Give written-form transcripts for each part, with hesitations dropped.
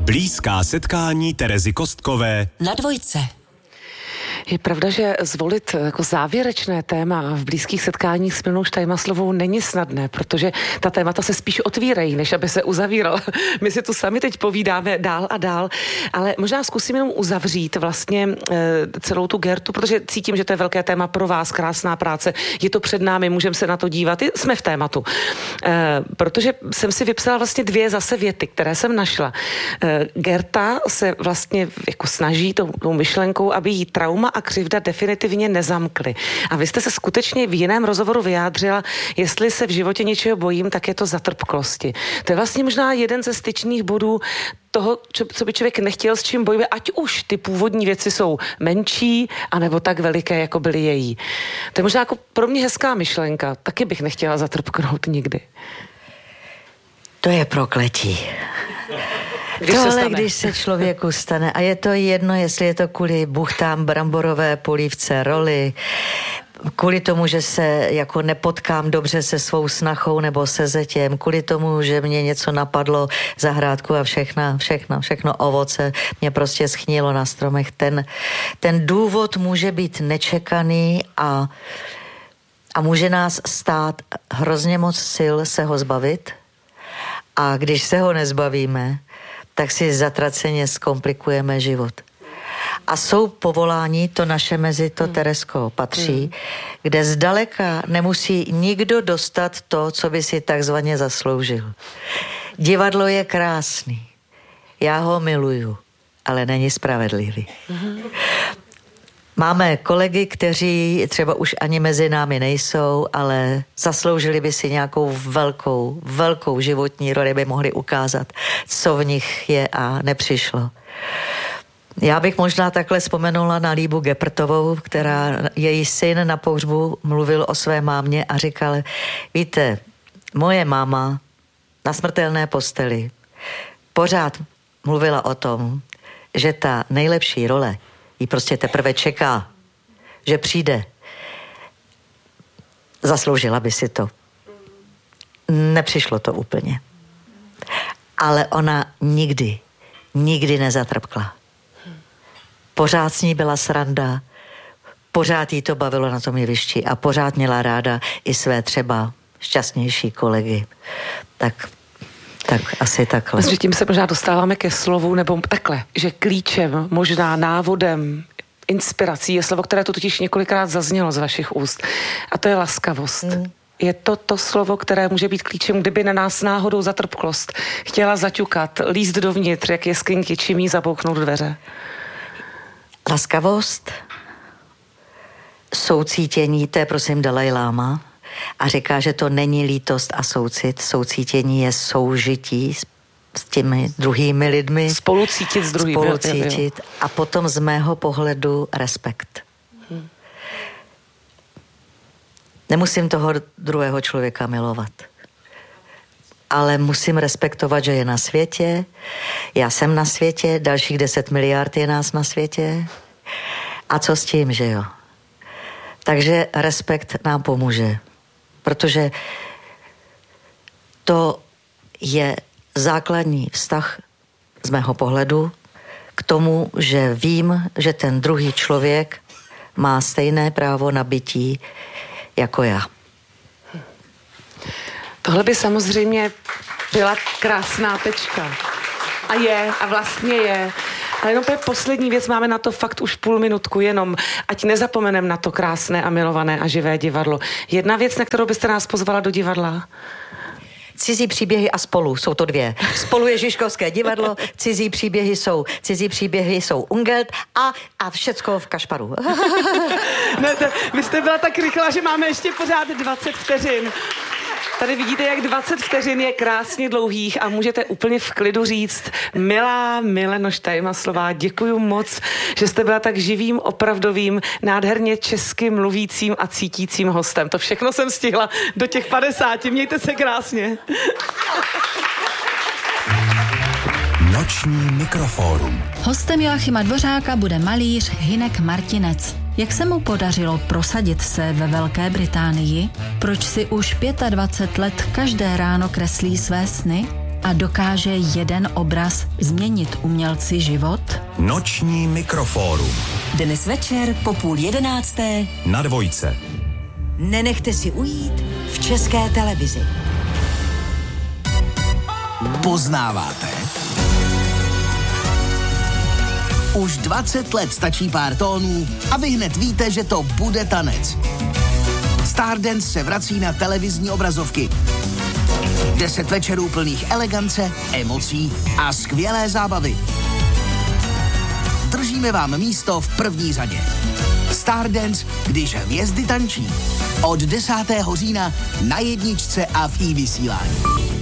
Blízká setkání Terezy Kostkové na Dvojce. Je pravda, že zvolit jako závěrečné téma v blízkých setkáních s Milunou Štajmaslovou není snadné, protože ta témata se spíš otvírají, než aby se uzavírala. My si tu sami teď povídáme dál a dál, ale možná zkusím jenom uzavřít vlastně celou tu Gertu, protože cítím, že to je velké téma pro vás, krásná práce, je to před námi, můžeme se na to dívat, jsme v tématu. Protože jsem si vypsala vlastně dvě zase věty, které jsem našla. Gerta se vlastně jako snaží tou myšlenkou, aby jí trauma a křivda definitivně nezamkly. A vy jste se skutečně v jiném rozhovoru vyjádřila, jestli se v životě něčeho bojím, tak je to zatrpklosti. To je vlastně možná jeden ze styčných bodů toho, co by člověk nechtěl, s čím bojuje, ať už ty původní věci jsou menší, anebo tak veliké, jako byly její. To je možná jako pro mě hezká myšlenka. Taky bych nechtěla zatrpknout nikdy. To je prokletí. Když se člověku stane, a je to jedno, jestli je to kvůli buchtám, bramborové polívce, roli, kvůli tomu, že se jako nepotkám dobře se svou snachou nebo se zetěm, kvůli tomu, že mě něco napadlo zahrádku a všechno ovoce mě prostě schnilo na stromech. Ten důvod může být nečekaný a může nás stát hrozně moc sil se ho zbavit. A když se ho nezbavíme, tak si zatraceně zkomplikujeme život. A jsou povolání, to naše mezi to Terezko patří, kde zdaleka nemusí nikdo dostat to, co by si takzvaně zasloužil. Divadlo je krásný. Já ho miluju, ale není spravedlivý. Máme kolegy, kteří třeba už ani mezi námi nejsou, ale zasloužili by si nějakou velkou životní roli, by mohli ukázat, co v nich je a nepřišlo. Já bych možná takhle vzpomenula na Líbu Geprtovou, která její syn na pohřbu mluvil o své mámě a říkal, víte, moje máma na smrtelné posteli pořád mluvila o tom, že ta nejlepší role jí prostě teprve čeká, že přijde. Zasloužila by si to. Nepřišlo to úplně. Ale ona nikdy nezatrpkla. Pořád s ní byla sranda, pořád jí to bavilo na tom jevišti a pořád měla ráda i své třeba šťastnější kolegy. Tak asi takhle. Myslím, že tím se možná dostáváme ke slovu, nebo takhle, že klíčem, možná návodem, inspirací je slovo, které tu totiž několikrát zaznělo z vašich úst. A to je laskavost. Je to slovo, které může být klíčem, kdyby na nás náhodou zatrpklost chtěla zaťukat, lízt dovnitř, jak jeskyňky, čím jí zabouchnout dveře. Laskavost, soucítění, to je prosím Dalaj Láma, a říká, že to není lítost a soucit. Soucítění je soužití s těmi druhými lidmi. Spolucítit s druhými. Spolucítit. A potom z mého pohledu respekt. Nemusím toho druhého člověka milovat. Ale musím respektovat, že je na světě. Já jsem na světě, dalších 10 miliard je nás na světě. A co s tím, že jo? Takže respekt nám pomůže. Protože to je základní vztah z mého pohledu k tomu, že vím, že ten druhý člověk má stejné právo na bytí jako já. Tohle by samozřejmě byla krásná tečka. A vlastně je. Ale jenom poslední věc, máme na to fakt už půl minutku, jenom ať nezapomenem na to krásné a milované a živé divadlo. Jedna věc, na kterou byste nás pozvala do divadla? Cizí příběhy a Spolu, jsou to dvě. Spolu je Žižkovské divadlo, cizí příběhy jsou Ungelt a všecko v Kašparu. Vy jste byla tak rychlá, že máme ještě pořád 20 vteřin. Tady vidíte, jak 20 vteřin je krásně dlouhých a můžete úplně v klidu říct, milá Mileno Štajmaslová, děkuju moc, že jste byla tak živým, opravdovým, nádherně česky mluvícím a cítícím hostem. To všechno jsem stihla do těch 50. Mějte se krásně. Noční mikrofórum. Hostem Joachima Dvořáka bude malíř Hynek Martinec. Jak se mu podařilo prosadit se ve Velké Británii? Proč si už 25 let každé ráno kreslí své sny? A dokáže jeden obraz změnit umělci život? Noční mikrofórum. Dnes večer po 10:30 na Dvojce. Nenechte si ujít v České televizi. Poznáváte? Už 20 let stačí pár tónů a vy hned víte, že to bude tanec. Stardance se vrací na televizní obrazovky. 10 večerů plných elegance, emocí a skvělé zábavy. Držíme vám místo v první řadě. Stardance, když hvězdy tančí. Od 10. října na jedničce a v iVysílání.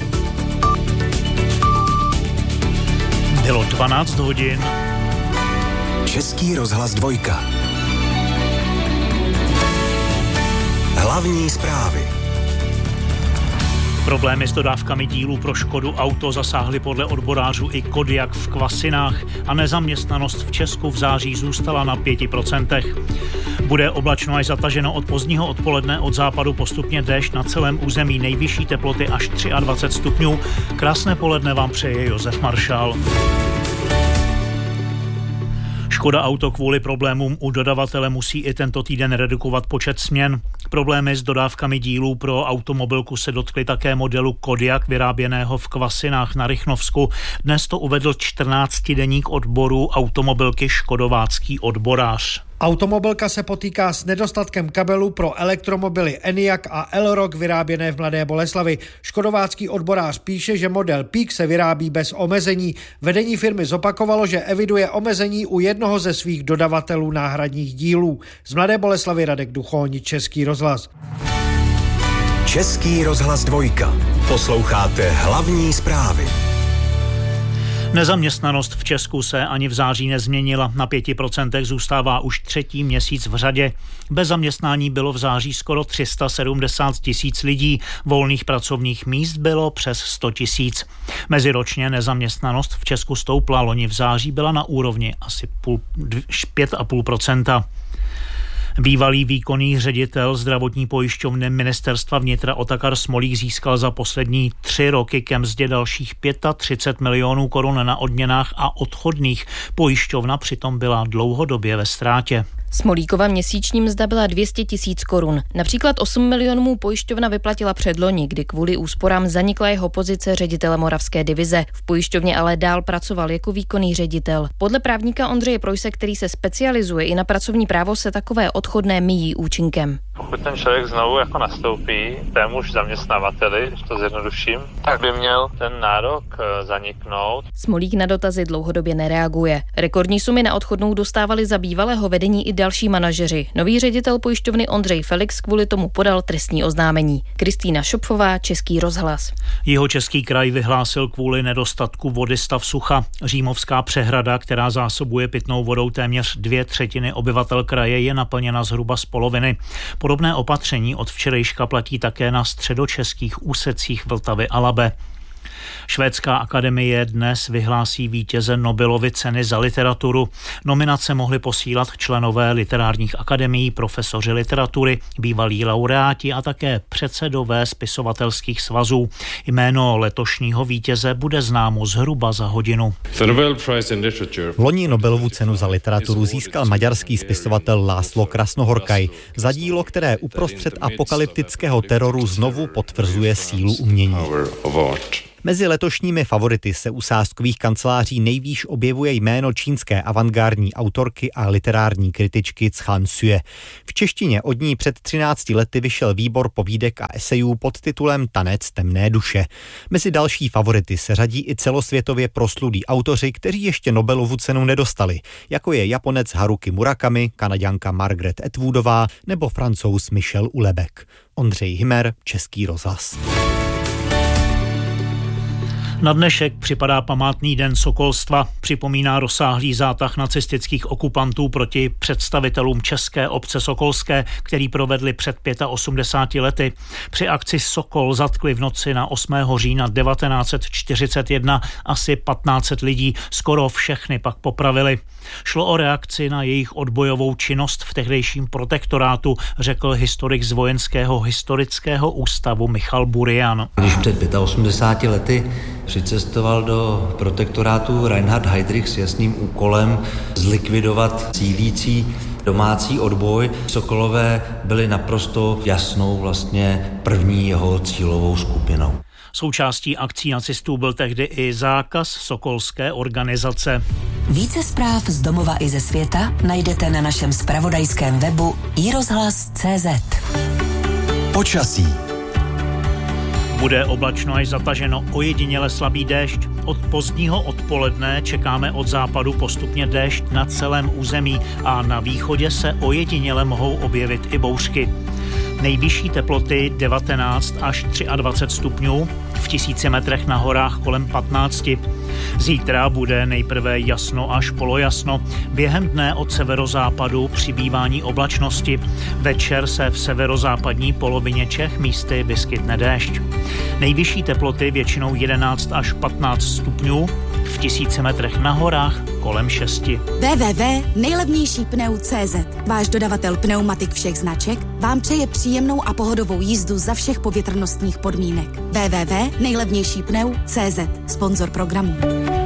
Bylo 12 hodin. Český rozhlas 2. Hlavní zprávy. Problémy s dodávkami dílů pro Škodu Auto zasáhly podle odborářů i Kodiaq v Kvasinách a nezaměstnanost v Česku v září zůstala na 5%. Bude oblačno až zataženo od pozdního odpoledne, od západu postupně déšť, na celém území nejvyšší teploty až 23 stupňů. Krásné poledne vám přeje Josef Maršál. Škoda Auto kvůli problémům u dodavatele musí i tento týden redukovat počet směn. Problémy s dodávkami dílů pro automobilku se dotkly také modelu Kodiaq vyráběného v Kvasinách na Rychnovsku. Dnes to uvedl 14-deník odboru automobilky Škodovácký odborář. Automobilka se potýká s nedostatkem kabelů pro elektromobily Enyaq a Elrock vyráběné v Mladé Boleslavi. Škodovácký odborář píše, že model Peak se vyrábí bez omezení. Vedení firmy zopakovalo, že eviduje omezení u jednoho ze svých dodavatelů náhradních dílů. Z Mladé Boleslavy Radek Duchoň, Český rozhlas. Český rozhlas 2. Posloucháte hlavní zprávy. Nezaměstnanost v Česku se ani v září nezměnila. Na 5% zůstává už 3. měsíc v řadě. Bez zaměstnání bylo v září skoro 370 000 lidí. Volných pracovních míst bylo přes 100 000. Meziročně nezaměstnanost v Česku stoupla. Loni v září byla na úrovni asi 5,5%. Bývalý výkonný ředitel zdravotní pojišťovny Ministerstva vnitra Otakar Smolík získal za poslední 3 roky ke mzdě dalších 35 milionů korun na odměnách a odchodných. Pojišťovna přitom byla dlouhodobě ve ztrátě. Smolíkova měsíční mzda byla 200 000 korun. Například 8 milionů mu pojišťovna vyplatila předloni, kdy kvůli úsporám zanikla jeho pozice ředitele Moravské divize. V pojišťovně ale dál pracoval jako výkonný ředitel. Podle právníka Ondřeje Projse, který se specializuje i na pracovní právo, se takové odchodné míjí účinkem. Pokud ten člověk znovu jako nastoupí témuž zaměstnavateli, když to zjednoduším, tak by měl ten nárok zaniknout. Smolík na dotazy dlouhodobě nereaguje. Rekordní sumy na odchodnou dostávali za bývalého vedení i další manažeři. Nový ředitel pojišťovny Ondřej Felix kvůli tomu podal trestní oznámení. Kristýna Šopfová, Český rozhlas. Jihočeský kraj vyhlásil kvůli nedostatku vody stav sucha. Římovská přehrada, která zásobuje pitnou vodou téměř 2/3 obyvatel kraje, je naplněna zhruba z poloviny. Podobné opatření od včerejška platí také na středočeských úsecích Vltavy a Labe. Švédská akademie dnes vyhlásí vítěze Nobelovy ceny za literaturu. Nominace mohli posílat členové literárních akademií, profesoři literatury, bývalí laureáti a také předsedové spisovatelských svazů. Jméno letošního vítěze bude známo zhruba za hodinu. Loni Nobelovu cenu za literaturu získal maďarský spisovatel László Krasnohorkai za dílo, které uprostřed apokalyptického teroru znovu potvrzuje sílu umění. Mezi letošními favority se u sázkových kanceláří nejvýš objevuje jméno čínské avantgardní autorky a literární kritičky Chan Sue. V češtině od ní před 13 lety vyšel výbor povídek a esejů pod titulem Tanec temné duše. Mezi další favority se řadí i celosvětově proslulí autoři, kteří ještě Nobelovu cenu nedostali, jako je Japonec Haruki Murakami, Kanaďanka Margaret Atwoodová nebo Francouz Michel Houellebecq. Ondřej Hymer, Český rozhlas. Na dnešek připadá památný den sokolstva. Připomíná rozsáhlý zátah nacistických okupantů proti představitelům české obce sokolské, který provedli před 85 lety. Při akci Sokol zatkli v noci na 8. října 1941 asi 1500 lidí, skoro všechny pak popravili. Šlo o reakci na jejich odbojovou činnost v tehdejším protektorátu, řekl historik z Vojenského historického ústavu Michal Burian. Když před 85 lety přicestoval do protektorátu Reinhard Heydrich s jasným úkolem zlikvidovat cílící domácí odboj, Sokolové byli naprosto jasnou vlastně první jeho cílovou skupinou. Součástí akcí nacistů byl tehdy i zákaz sokolské organizace. Více zpráv z domova i ze světa najdete na našem zpravodajském webu iRozhlas.cz. Počasí. Bude oblačno až zataženo, ojediněle slabý déšť. Od pozdního odpoledne čekáme od západu postupně déšť na celém území a na východě se ojediněle mohou objevit i bouřky. Nejvyšší teploty 19 až 23 stupňů, v 1000 metrech na horách kolem 15. Zítra bude nejprve jasno až polojasno. Během dne od severozápadu přibývání oblačnosti. Večer se v severozápadní polovině Čech místy vyskytne déšť. Nejvyšší teploty většinou 11 až 15 stupňů, v 1000 metrech na horách kolem 6. www.nejlevnějšípneu.cz. Váš dodavatel pneumatik všech značek vám přeje příjemnou a pohodovou jízdu za všech povětrnostních podmínek. www.nejlevnějšípneu.cz. Sponzor programu.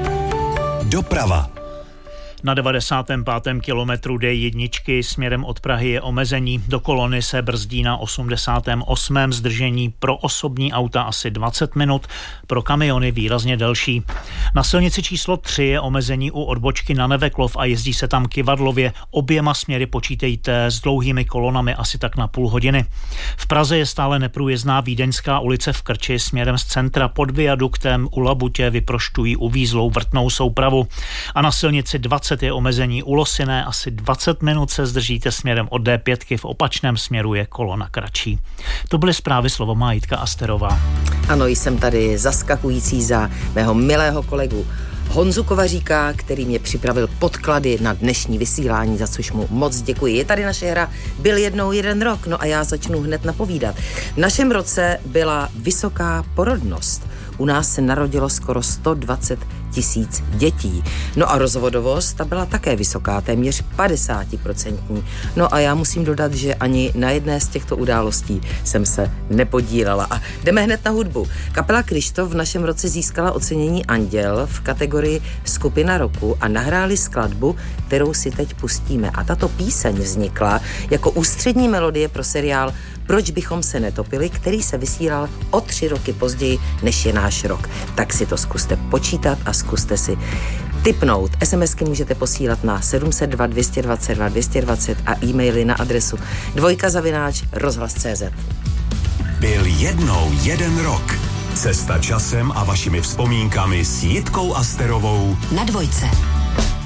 Doprava. Na 95. kilometru D1 směrem od Prahy je omezení. Do kolony se brzdí na 88. zdržení, pro osobní auta asi 20 minut, pro kamiony výrazně delší. Na silnici číslo 3 je omezení u odbočky na Neveklov a jezdí se tam kyvadlově. Oběma směry počítejte s dlouhými kolonami asi tak na půl hodiny. V Praze je stále neprůjezdná Vídeňská ulice v Krči směrem z centra pod viaduktem u Labutě vyprošťují uvízlou vrtnou soupravu. A na silnici 20 je omezení u Losiné, asi 20 minut se zdržíte směrem od D5, v opačném směru je kolona kratší. To byly zprávy, slovo má Jitka Asterová. Ano, jsem tady zaskakující za mého milého kolegu Honzu Kovaříka, který mě připravil podklady na dnešní vysílání, za což mu moc děkuji. Je tady naše hra Byl jednou jeden rok, no a já začnu hned napovídat. V našem roce byla vysoká porodnost. U nás se narodilo skoro 120 000 dětí. No a rozvodovost, ta byla také vysoká, téměř 50%. No a já musím dodat, že ani na jedné z těchto událostí jsem se nepodílela. A jdeme hned na hudbu. Kapela Kryštof v našem roce získala ocenění Anděl v kategorii Skupina roku a nahráli skladbu, kterou si teď pustíme. A tato píseň vznikla jako ústřední melodie pro seriál Proč bychom se netopili, který se vysílal o 3 roky později, než je náš rok. Tak si to zkuste počítat a zkuste si tipnout. SMSky můžete posílat na 702 222 220 a e-maily na adresu dvojka@rozhlas.cz. Byl jednou jeden rok. Cesta časem a vašimi vzpomínkami s Jitkou Asterovou na Dvojce.